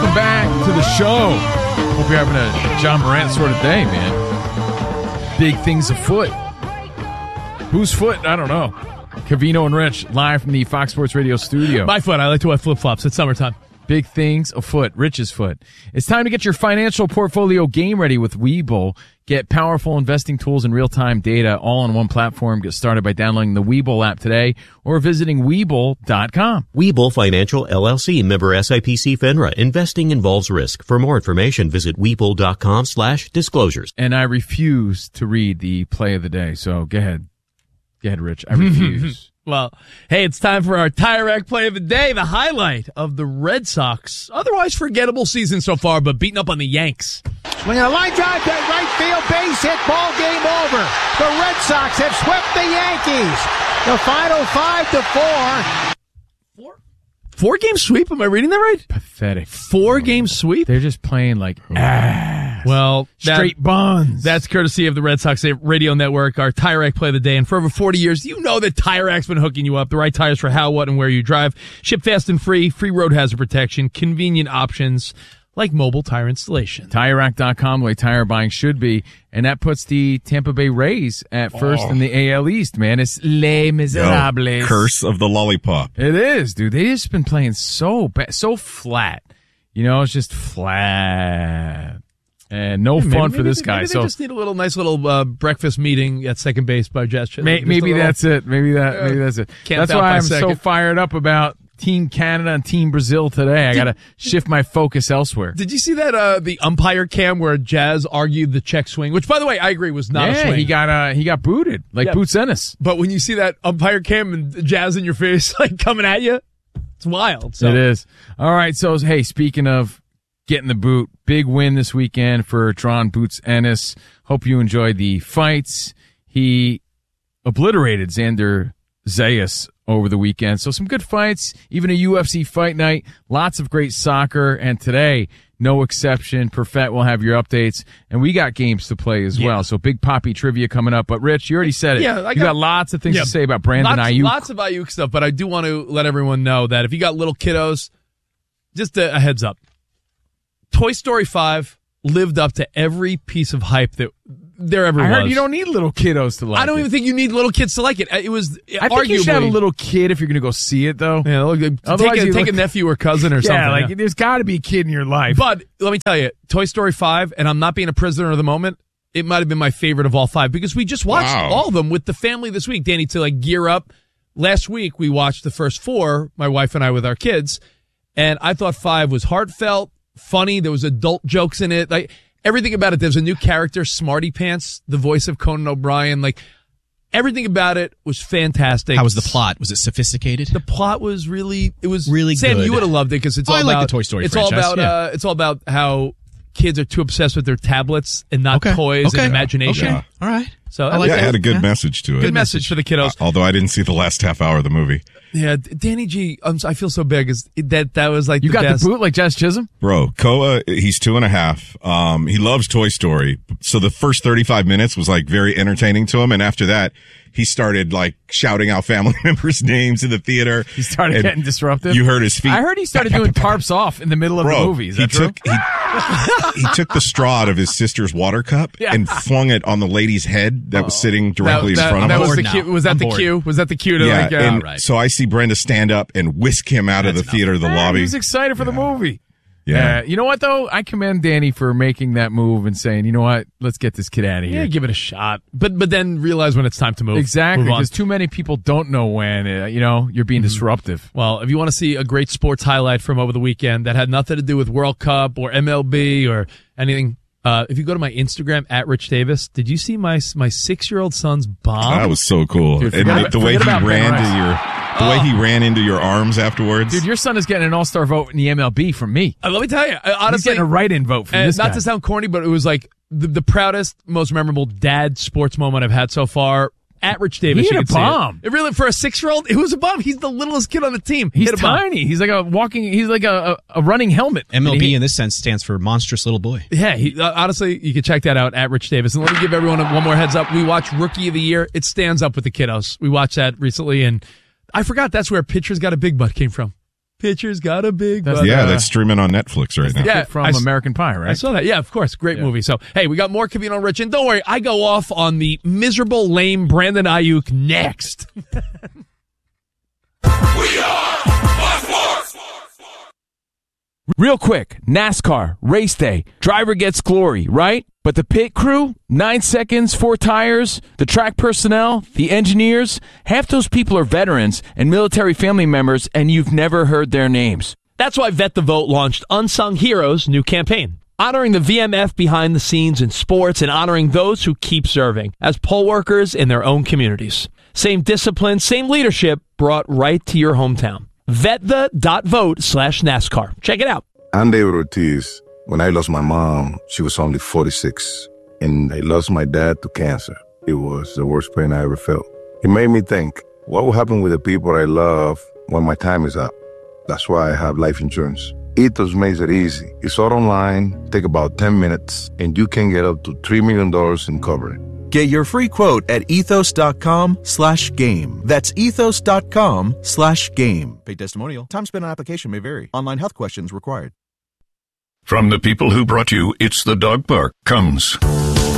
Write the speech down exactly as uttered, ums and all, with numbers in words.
welcome back to the show. Hope you're having a John Morant sort of day, man. Big things afoot. Whose foot? I don't know. Covino and Rich, live from the Fox Sports Radio studio. My foot. I like to wear flip-flops. It's summertime. Big things afoot. Rich's foot. It's time to get your financial portfolio game ready with Webull. Get powerful investing tools and real-time data all on one platform. Get started by downloading the Webull app today or visiting Webull dot com. Webull Financial, L L C, member S I P C FINRA. Investing involves risk. For more information, visit Webull dot com slash disclosures. And I refuse to read the play of the day, so go ahead. Go ahead, Rich. I refuse. Well, hey, it's time for our Tire Rack play of the day, the highlight of the Red Sox. Otherwise forgettable season so far, but beating up on the Yanks. Swinging a line drive to right field, base hit, ball game over. The Red Sox have swept the Yankees. The final five to four. Four? Four game sweep? Am I reading that right? Pathetic. Four game sweep? They're just playing like ass. Well, that, straight buns. That's courtesy of the Red Sox Radio Network, our Tire Rack play of the day. And for over forty years, you know that Tire Rack's been hooking you up. The right tires for how, what, and where you drive. Ship fast and free. Free road hazard protection. Convenient options like mobile tire installation. Tire Rack dot com, the way tire buying should be. And that puts the Tampa Bay Rays at first oh. in the A L East, man. It's Les Miserables. Yo, curse of the lollipop. It is, dude. They just been playing so bad, so flat. You know, it's just flat. And no yeah, fun maybe, for this maybe, guy. Maybe so they just need a little nice little uh, breakfast meeting at second base by Jess. May, maybe little, that's it. Maybe that. Maybe that's it. That's why I'm second. so fired up about Team Canada and Team Brazil today. I got to shift my focus elsewhere. Did you see that uh, the umpire cam where Jazz argued the check swing, which by the way I agree was not yeah, a swing. he got uh, he got booted like yeah. Boots Ennis. But when you see that umpire cam and Jazz in your face like coming at you, it's wild. So. It is. All right. So hey, speaking of getting the boot, big win this weekend for Tron Boots Ennis. Hope you enjoyed the fights. He obliterated Xander Zayas over the weekend. So some good fights, even a U F C fight night, lots of great soccer, and today, no exception. Perfect will have your updates, and we got games to play as yeah. well. So big Poppy trivia coming up. But Rich, you already said it. Yeah, I you got, got lots of things yeah, to say about Brandon lots, Ayuk. Lots of Ayuk stuff, but I do want to let everyone know that if you got little kiddos, just a, a heads up. Toy Story five lived up to every piece of hype that there ever I was. heard you don't need little kiddos to like it. I don't it. even think you need little kids to like it. It was I arguably, think you should have a little kid if you're going to go see it, though. Yeah, look, take, a, take look, a nephew or cousin or yeah, something. Like, yeah, there's got to be a kid in your life. But let me tell you, Toy Story five, and I'm not being a prisoner of the moment, it might have been my favorite of all five because we just watched wow. all of them with the family this week. Danny, to like gear up. Last week, we watched the first four, my wife and I with our kids, and I thought five was heartfelt, funny. There was adult jokes in it. Like everything about it. There's a new character, Smarty Pants, the voice of Conan O'Brien. Like everything about it was fantastic. How was the plot? Was it sophisticated? The plot was really, it was really Sam, good. you would have loved it because it's oh, all I about like the Toy Story It's franchise. all about, yeah. uh, it's all about how kids are too obsessed with their tablets and not okay. toys okay. and imagination. Yeah. All right. So I like yeah, it had a good yeah. message to it. Good message for the kiddos. Uh, although I didn't see the last half hour of the movie. Yeah, Danny G, I'm, I feel so bad because that that was like you the got best. the boot like Jess Chisholm, bro. Koa, he's two and a half. Um, he loves Toy Story, so the first thirty-five minutes was like very entertaining to him, and after that, he started like shouting out family members' names in the theater. He started getting disruptive. You heard his feet. I heard he started doing tarps off in the middle of bro, the movie. Is that he true? took he, he took the straw out of his sister's water cup yeah. and flung it on the lady's head that oh. was sitting directly that, that, in front that of was him. The cue, was that I'm the bored. cue? Was that the cue to yeah, like? Uh, and right. so I see Brenda stand up and whisk him out That's of the theater, the Man, lobby. He was excited for yeah. the movie. Yeah. Uh, you know what, though? I commend Danny for making that move and saying, you know what, let's get this kid out of here. Yeah, give it a shot. But but then realize when it's time to move. Exactly, because too many people don't know when, uh, you know, you're being mm-hmm. disruptive. Well, if you want to see a great sports highlight from over the weekend that had nothing to do with World Cup or M L B or anything, uh, if you go to my Instagram, at Rich Davis, did you see my my six-year-old son's bomb? That was so cool. Dude, and like, the way he ran to your... The oh. way he ran into your arms afterwards. Dude, your son is getting an all-star vote in the M L B from me. Uh, let me tell you, honestly, he's getting a write-in vote from uh, this not guy. to sound corny, but it was like the, the proudest, most memorable dad sports moment I've had so far. At Rich Davis, he you hit can a bomb. It. it really, for a six-year-old, it was a bomb. He's the littlest kid on the team. He He's hit a bomb. tiny. He's like a walking. He's like a, a, a running helmet. M L B he, in this sense stands for monstrous little boy. Yeah, he, uh, honestly, you can check that out at Rich Davis. And let me give everyone one more heads up. We watched Rookie of the Year. It stands up with the kiddos. We watched that recently, and I forgot that's where Pitcher's Got a Big Butt came from. Pitcher's got a big That's butt. Yeah, Uh, that's streaming on Netflix right now. Yeah, Kid from I s- American Pie, right? I saw that. Yeah, of course. Great movie. So, hey, we got more Covino and Rich. And don't worry, I go off on the miserable, lame Brandon Ayuk next. Real quick, NASCAR, race day, driver gets glory, right? But the pit crew, nine seconds, four tires, the track personnel, the engineers, half those people are veterans and military family members, and you've never heard their names. That's why Vet the Vote launched Unsung Heroes' new campaign, honoring the V M F behind the scenes in sports and honoring those who keep serving as poll workers in their own communities. Same discipline, same leadership brought right to your hometown. Vetthe.vote slash NASCAR. Check it out. I'm David Ortiz. When I lost my mom, she was only forty-six, and I lost my dad to cancer. It was the worst pain I ever felt. It made me think, what will happen with the people I love when my time is up? That's why I have life insurance. Ethos makes it easy. It's all online, take about ten minutes, and you can get up to three million dollars in coverage. Get your free quote at ethos.com slash game. That's ethos.com slash game. Paid testimonial. Time spent on application may vary. Online health questions required. From the people who brought you It's the Dog Park comes